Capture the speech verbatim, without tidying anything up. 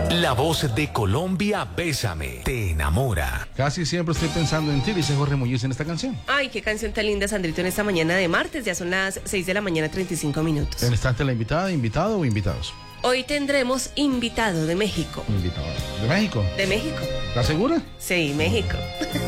La voz de Colombia, Bésame, te enamora. Casi siempre estoy pensando en ti, dice Jorge Muñiz en esta canción. Ay, qué canción tan linda, Sandrito, en esta mañana de martes. Ya son las seis de la mañana, treinta y cinco minutos. En instante la invitada, invitado o invitados. Hoy tendremos invitado de México. Invitado. ¿De México? ¿De México? ¿Estás segura? Sí, México.